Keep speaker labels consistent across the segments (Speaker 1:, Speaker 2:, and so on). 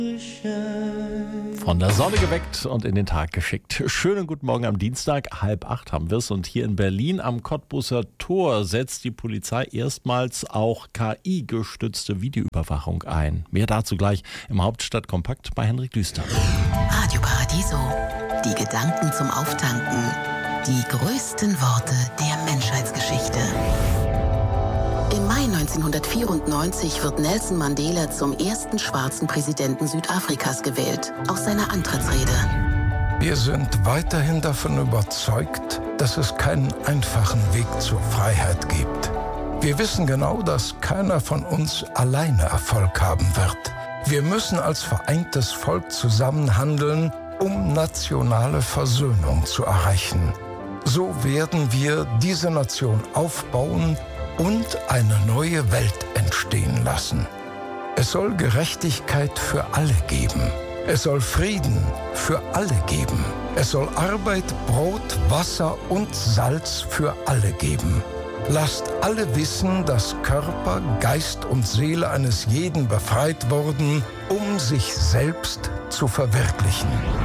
Speaker 1: Von der Sonne geweckt und in den Tag geschickt. Schönen guten Morgen am Dienstag, 7:30 haben wir es. Und hier in Berlin am Kottbusser Tor setzt die Polizei erstmals auch KI-gestützte Videoüberwachung ein. Mehr dazu gleich im Hauptstadtkompakt bei Henrik Düster.
Speaker 2: Radio Paradiso. Die Gedanken zum Auftanken. Die größten Worte der Menschheitsgeschichte. Im Mai 1994 wird Nelson Mandela zum ersten schwarzen Präsidenten Südafrikas gewählt, aus seiner Antrittsrede.
Speaker 3: Wir sind weiterhin davon überzeugt, dass es keinen einfachen Weg zur Freiheit gibt. Wir wissen genau, dass keiner von uns alleine Erfolg haben wird. Wir müssen als vereintes Volk zusammenhandeln, um nationale Versöhnung zu erreichen. So werden wir diese Nation aufbauen und eine neue Welt entstehen lassen. Es soll Gerechtigkeit für alle geben. Es soll Frieden für alle geben. Es soll Arbeit, Brot, Wasser und Salz für alle geben. Lasst alle wissen, dass Körper, Geist und Seele eines jeden befreit wurden, um sich selbst zu verwirklichen.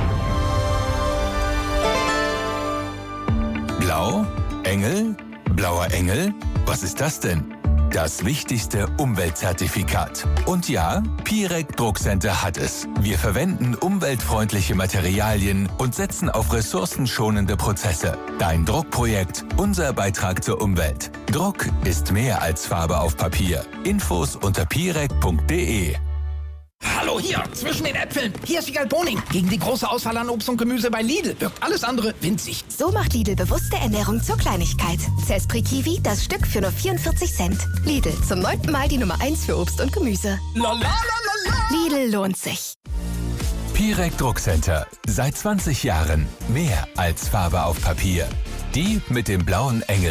Speaker 4: Blau? Engel? Blauer Engel? Was ist das denn? Das wichtigste Umweltzertifikat. Und ja, Pirec Druckcenter hat es. Wir verwenden umweltfreundliche Materialien und setzen auf ressourcenschonende Prozesse. Dein Druckprojekt, unser Beitrag zur Umwelt. Druck ist mehr als Farbe auf Papier. Infos unter pirec.de.
Speaker 5: Hallo, hier, zwischen den Äpfeln. Hier ist Wiegald Boning. Gegen die große Auswahl an Obst und Gemüse bei Lidl wirkt alles andere winzig.
Speaker 6: So macht Lidl bewusste Ernährung zur Kleinigkeit. Cespri Kiwi, das Stück für nur 44 Cent. Lidl, zum 9. Mal die Nummer 1 für Obst und Gemüse. Lidl lohnt sich.
Speaker 4: Pirec Druckcenter. Seit 20 Jahren mehr als Farbe auf Papier. Die mit dem blauen Engel.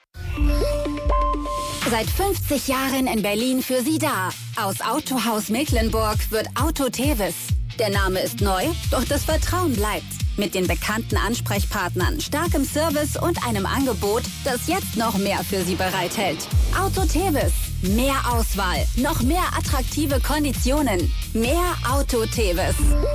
Speaker 7: Seit 50 Jahren in Berlin für Sie da. Aus Autohaus Mecklenburg wird Auto Tevis. Der Name ist neu, doch das Vertrauen bleibt. Mit den bekannten Ansprechpartnern, starkem Service und einem Angebot, das jetzt noch mehr für Sie bereithält. Auto Tevis. Mehr Auswahl, noch mehr attraktive Konditionen. Mehr Auto Tevis.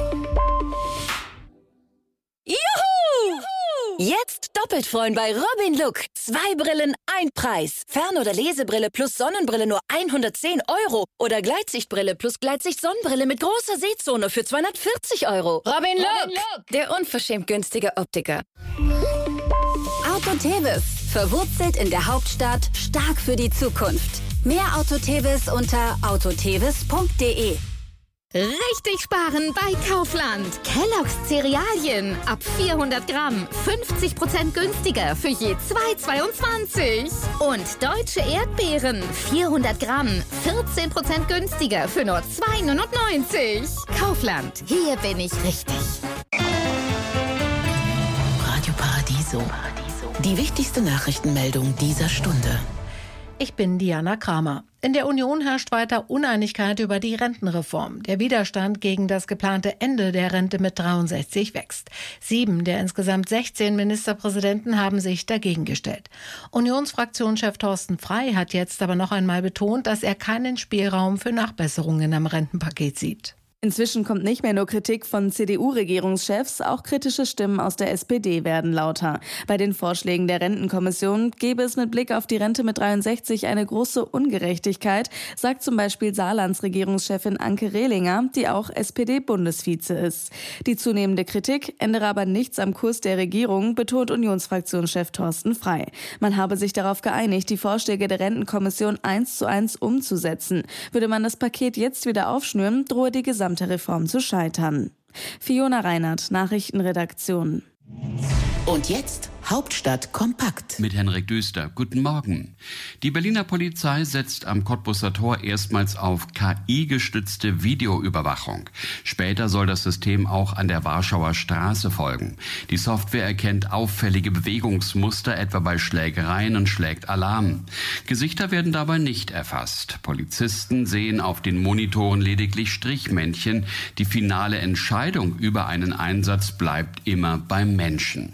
Speaker 8: Juhu! Jetzt doppelt freuen bei Robin Look. 2 Brillen, 1 Preis. Fern- oder Lesebrille plus Sonnenbrille nur 110 €. Oder Gleitsichtbrille plus Gleitsicht-Sonnenbrille mit großer Sehzone für 240 €. Robin Look, der unverschämt günstige Optiker.
Speaker 7: Auto Tevis. Verwurzelt in der Hauptstadt, stark für die Zukunft. Mehr Auto Tevis unter autotevis.de.
Speaker 9: Richtig sparen bei Kaufland. Kellogg's Cerealien. Ab 400 Gramm. 50% günstiger für je 2,22. Und deutsche Erdbeeren. 400 Gramm. 14% günstiger für nur 2,99. Kaufland. Hier bin ich richtig.
Speaker 2: Radio Paradiso. Die wichtigste Nachrichtenmeldung dieser Stunde.
Speaker 10: Ich bin Diana Kramer. In der Union herrscht weiter Uneinigkeit über die Rentenreform. Der Widerstand gegen das geplante Ende der Rente mit 63 wächst. 7 der insgesamt 16 Ministerpräsidenten haben sich dagegen gestellt. Unionsfraktionschef Thorsten Frey hat jetzt aber noch einmal betont, dass er keinen Spielraum für Nachbesserungen am Rentenpaket sieht.
Speaker 11: Inzwischen kommt nicht mehr nur Kritik von CDU-Regierungschefs, auch kritische Stimmen aus der SPD werden lauter. Bei den Vorschlägen der Rentenkommission gäbe es mit Blick auf die Rente mit 63 eine große Ungerechtigkeit, sagt zum Beispiel Saarlands Regierungschefin Anke Rehlinger, die auch SPD-Bundesvize ist. Die zunehmende Kritik ändere aber nichts am Kurs der Regierung, betont Unionsfraktionschef Thorsten Frey. Man habe sich darauf geeinigt, die Vorschläge der Rentenkommission 1:1 umzusetzen. Würde man das Paket jetzt wieder aufschnüren, drohe die gesamte Reform zu scheitern. Fiona Reinhardt, Nachrichtenredaktion.
Speaker 2: Und jetzt Hauptstadt kompakt.
Speaker 12: Mit Henrik Düster. Guten Morgen. Die Berliner Polizei setzt am Kottbusser Tor erstmals auf KI-gestützte Videoüberwachung. Später soll das System auch an der Warschauer Straße folgen. Die Software erkennt auffällige Bewegungsmuster, etwa bei Schlägereien, und schlägt Alarm. Gesichter werden dabei nicht erfasst. Polizisten sehen auf den Monitoren lediglich Strichmännchen. Die finale Entscheidung über einen Einsatz bleibt immer beim Menschen.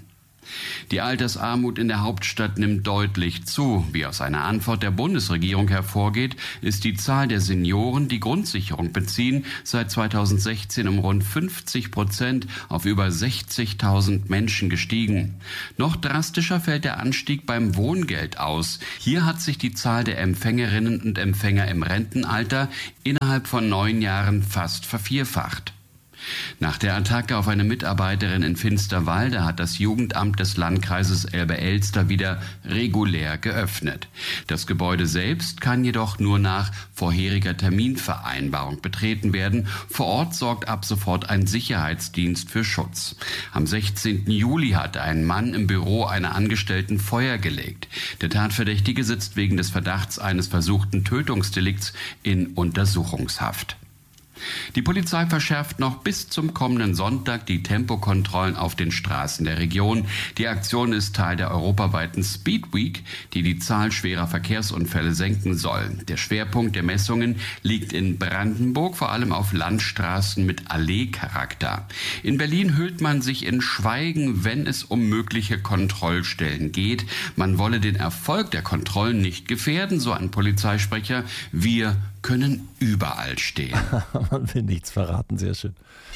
Speaker 12: Die Altersarmut in der Hauptstadt nimmt deutlich zu. Wie aus einer Antwort der Bundesregierung hervorgeht, ist die Zahl der Senioren, die Grundsicherung beziehen, seit 2016 um rund 50% auf über 60.000 Menschen gestiegen. Noch drastischer fällt der Anstieg beim Wohngeld aus. Hier hat sich die Zahl der Empfängerinnen und Empfänger im Rentenalter innerhalb von 9 Jahren fast vervierfacht. Nach der Attacke auf eine Mitarbeiterin in Finsterwalde hat das Jugendamt des Landkreises Elbe-Elster wieder regulär geöffnet. Das Gebäude selbst kann jedoch nur nach vorheriger Terminvereinbarung betreten werden. Vor Ort sorgt ab sofort ein Sicherheitsdienst für Schutz. Am 16. Juli hatte ein Mann im Büro einer Angestellten Feuer gelegt. Der Tatverdächtige sitzt wegen des Verdachts eines versuchten Tötungsdelikts in Untersuchungshaft. Die Polizei verschärft noch bis zum kommenden Sonntag die Tempokontrollen auf den Straßen der Region. Die Aktion ist Teil der europaweiten Speed Week, die die Zahl schwerer Verkehrsunfälle senken soll. Der Schwerpunkt der Messungen liegt in Brandenburg, vor allem auf Landstraßen mit Alleecharakter. In Berlin hüllt man sich in Schweigen, wenn es um mögliche Kontrollstellen geht. Man wolle den Erfolg der Kontrollen nicht gefährden, so ein Polizeisprecher. Wir können überall stehen.
Speaker 1: Man will nichts verraten, sehr schön.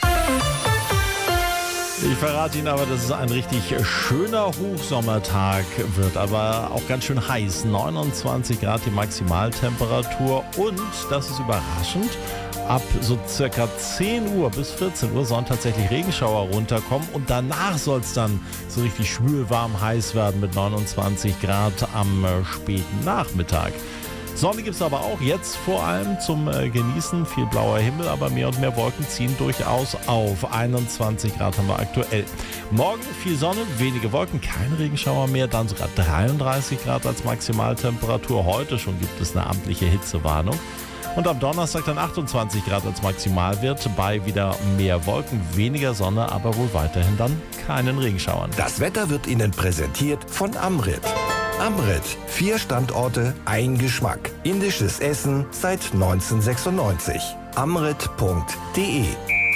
Speaker 1: Ich verrate Ihnen aber, dass es ein richtig schöner Hochsommertag wird, aber auch ganz schön heiß. 29 Grad die Maximaltemperatur und, das ist überraschend, ab so circa 10 Uhr bis 14 Uhr sollen tatsächlich Regenschauer runterkommen und danach soll es dann so richtig schwülwarm heiß werden mit 29 Grad am späten Nachmittag. Sonne gibt es aber auch jetzt vor allem zum Genießen. Viel blauer Himmel, aber mehr und mehr Wolken ziehen durchaus auf. 21 Grad haben wir aktuell. Morgen viel Sonne, wenige Wolken, kein Regenschauer mehr. Dann sogar 33 Grad als Maximaltemperatur. Heute schon gibt es eine amtliche Hitzewarnung. Und am Donnerstag dann 28 Grad als Maximalwert. Bei wieder mehr Wolken, weniger Sonne, aber wohl weiterhin dann keinen Regenschauern.
Speaker 13: Das Wetter wird Ihnen präsentiert von Amrit. Amrit, 4 Standorte, ein Geschmack. Indisches Essen seit 1996. Amrit.de.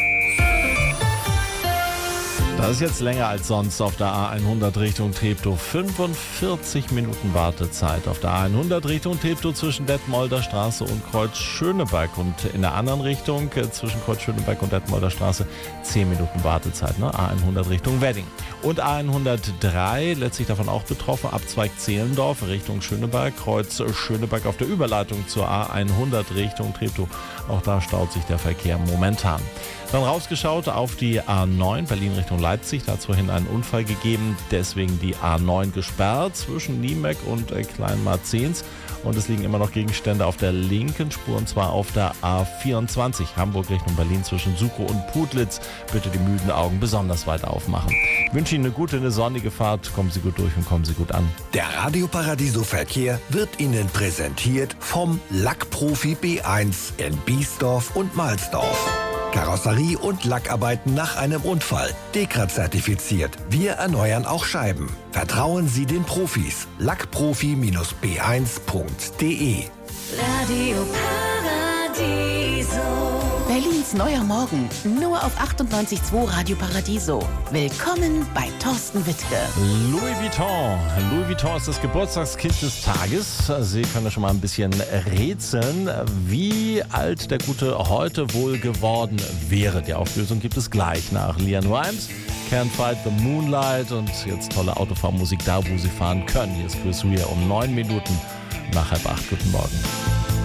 Speaker 1: Das ist jetzt länger als sonst auf der A100 Richtung Treptow. 45 Minuten Wartezeit auf der A100 Richtung Treptow zwischen Detmolder Straße und Kreuz Schöneberg. Und in der anderen Richtung zwischen Kreuz Schöneberg und Detmolder Straße 10 Minuten Wartezeit. Ne? A100 Richtung Wedding. Und A103 letztlich davon auch betroffen. Abzweig Zehlendorf Richtung Schöneberg. Kreuz Schöneberg auf der Überleitung zur A100 Richtung Treptow. Auch da staut sich der Verkehr momentan. Dann rausgeschaut auf die A9 Berlin Richtung Leipzig. Da hat es vorhin einen Unfall gegeben, deswegen die A9 gesperrt zwischen Niemeck und Kleinmarzens. Und es liegen immer noch Gegenstände auf der linken Spur, und zwar auf der A24 Hamburg Richtung Berlin zwischen Sukow und Putlitz. Bitte die müden Augen besonders weit aufmachen. Ich wünsche Ihnen eine gute, eine sonnige Fahrt. Kommen Sie gut durch und kommen Sie gut an.
Speaker 13: Der Radio Paradiso Verkehr wird Ihnen präsentiert vom Lackprofi B1 in Biesdorf und Mahlsdorf. Karosserie und Lackarbeiten nach einem Unfall. Dekra-zertifiziert. Wir erneuern auch Scheiben. Vertrauen Sie den Profis. Lackprofi-b1.de.
Speaker 2: Radio Paradiso. Berlins neuer Morgen. Nur auf 98.2 Radio Paradiso. Willkommen bei Thorsten Wittke.
Speaker 1: Louis Vuitton. Louis Vuitton ist das Geburtstagskind des Tages. Sie können ja schon mal ein bisschen rätseln, wie alt der Gute heute wohl geworden wäre. Die Auflösung gibt es gleich nach Leanne Rimes. Can't Fight the Moonlight und jetzt tolle Autofahrmusik da, wo Sie fahren können. Hier ist Chris Rea um 9 Minuten nach 7:30. Guten Morgen.